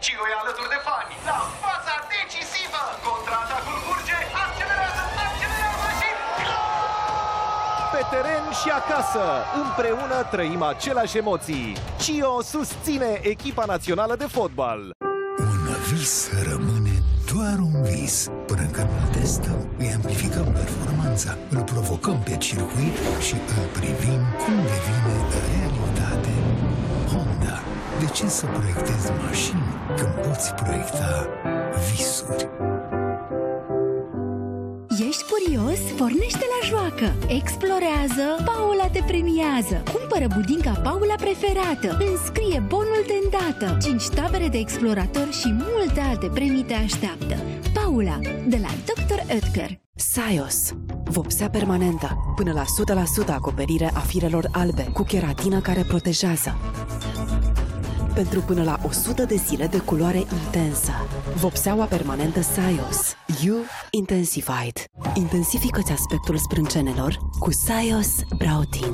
Cio e alături de fani. La faza decisivă. Contraatacul curge. Accelerează și... Pe teren și acasă, împreună trăim aceleași emoții. Cio susține echipa națională de fotbal. Un vis rămâne doar un vis. Până când îl testăm, îi amplificăm performanța, îl provocăm pe circuit și îl privim cum devine realitate. Honda. De ce să proiectezi mașini când poți proiecta visuri? Ești curios? Pornește la joacă! Explorează! Paula te premiază! Cumpără budinca Paula preferată! Înscrie bonul de îndată! 5 tabere de explorator și multe alte premii te așteaptă! Paula, de la Dr. Oetker. Saios. Vopsea permanentă, până la 100% acoperire a firelor albe, cu keratină care protejează. Pentru până la 100 de zile de culoare intensă. Vopseaua permanentă Saios. You Intensified. Intensifică-ți aspectul sprâncenelor cu Saios Brow Tint.